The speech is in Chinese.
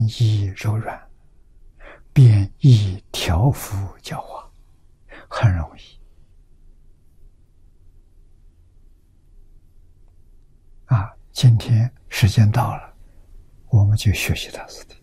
易柔软，便易调伏教化，很容易啊。今天时间到了，我们就学习到此地。